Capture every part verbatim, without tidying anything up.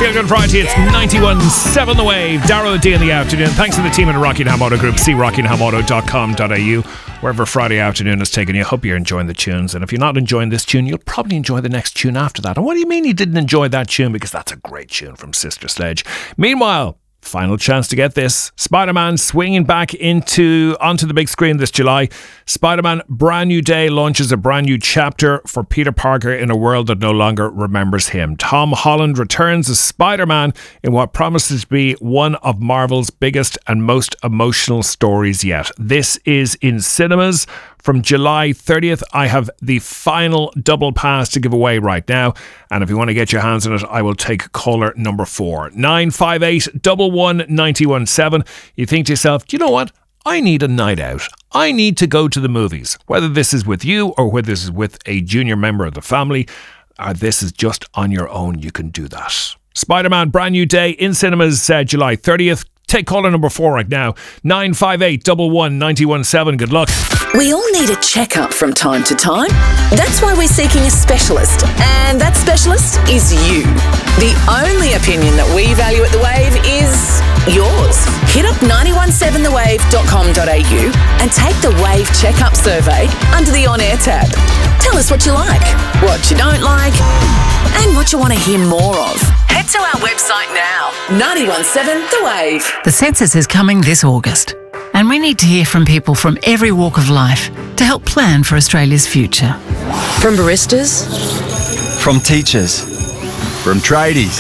Feel Good Friday, it's ninety-one point seven The Wave. Darrow D in the afternoon. Thanks to the team at Rockingham Auto Group. See rockingham auto dot com dot a u. Wherever Friday afternoon has taken you, hope you're enjoying the tunes. And if you're not enjoying this tune, you'll probably enjoy the next tune after that. And what do you mean you didn't enjoy that tune? Because that's a great tune from Sister Sledge. Meanwhile, final chance to get this. Spider-Man swinging back into onto the big screen this July. Spider-Man Brand New Day launches a brand new chapter for Peter Parker in a world that no longer remembers him. Tom Holland returns as Spider-Man in what promises to be one of Marvel's biggest and most emotional stories yet. This is in cinemas from July thirtieth. I have the final double pass to give away right now. And if you want to get your hands on it, I will take caller number four. nine five eight, one one, nine one seven. You think to yourself, do you know what? I need a night out. I need to go to the movies. Whether this is with you or whether this is with a junior member of the family, or this is just on your own, you can do that. Spider-Man Brand New Day in cinemas uh, July thirtieth. Take caller number four right now. nine five eight, one one, nine one seven. Good luck. We all need a checkup from time to time. That's why we're seeking a specialist. And that specialist is you. The only opinion that we value at The Wave is yours. Hit up nine one seven the wave dot com dot a u and take the Wave Checkup Survey under the On Air tab. Tell us what you like, what you don't like, and what you want to hear more of. Head to our website now, nine one seven The Wave. The census is coming this August, and we need to hear from people from every walk of life to help plan for Australia's future. From baristas, from teachers, from tradies,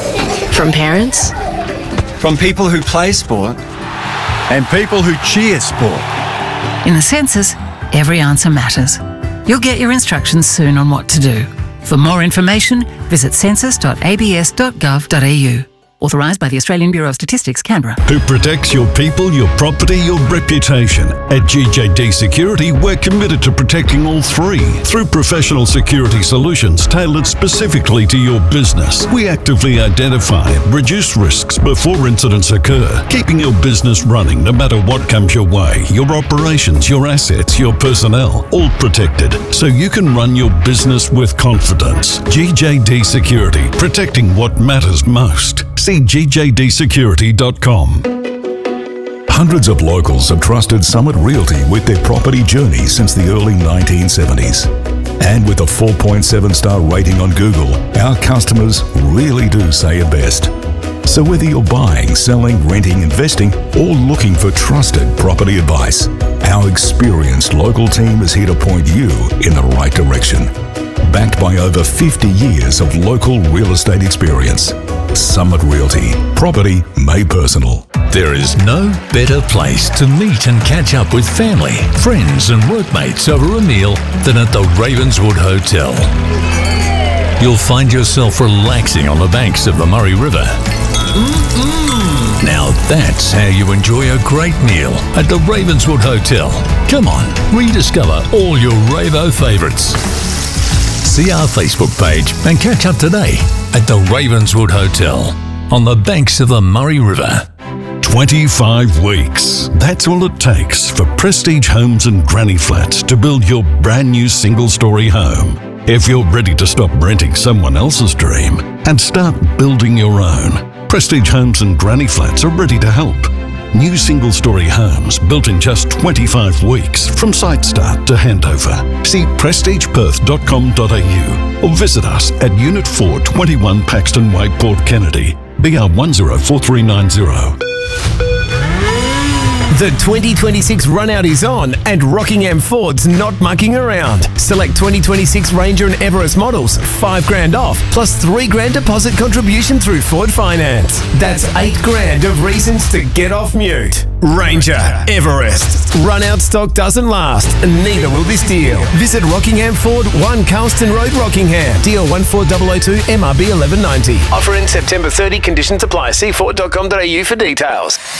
from parents, from people who play sport, and people who cheer sport. In the census, every answer matters. You'll get your instructions soon on what to do. For more information, visit census dot a b s dot gov dot a u. Authorised by the Australian Bureau of Statistics, Canberra. Who protects your people, your property, your reputation? At G J D Security, we're committed to protecting all three through professional security solutions tailored specifically to your business. We actively identify and reduce risks before incidents occur, keeping your business running no matter what comes your way. Your operations, your assets, your personnel, all protected so you can run your business with confidence. G J D Security, protecting what matters most. See g j d security dot com. Hundreds of locals have trusted Summit Realty with their property journey since the early nineteen seventies. And with a four point seven star rating on Google, our customers really do say it best. So whether you're buying, selling, renting, investing, or looking for trusted property advice, our experienced local team is here to point you in the right direction. Backed by over fifty years of local real estate experience. Summit Realty. Property made personal. There is no better place to meet and catch up with family, friends and workmates over a meal than at the Ravenswood Hotel. You'll find yourself relaxing on the banks of the Murray River. Mm-mm. Now that's how you enjoy a great meal at the Ravenswood Hotel. Come on, rediscover all your Ravo favourites. See our Facebook page and catch up today at the Ravenswood Hotel on the banks of the Murray River. twenty-five weeks. That's all it takes for Prestige Homes and Granny Flats to build your brand new single-storey home. If you're ready to stop renting someone else's dream and start building your own, Prestige Homes and Granny Flats are ready to help. New single-storey homes built in just twenty-five weeks from site start to handover. See prestige perth dot com dot a u or visit us at Unit four, twenty-one Paxton Way, Port Kennedy, B R one zero four three nine zero. The twenty twenty-six run-out is on and Rockingham Ford's not mucking around. Select twenty twenty-six Ranger and Everest models, five grand off, plus three grand deposit contribution through Ford Finance. That's eight grand of reasons to get off mute. Ranger, Everest. Run-out stock doesn't last, and neither will this deal. Visit Rockingham Ford, one Carlston Road, Rockingham. D L one four zero zero two, M R B eleven ninety. Offer in September thirtieth. Conditions apply. See ford dot com dot a u for details.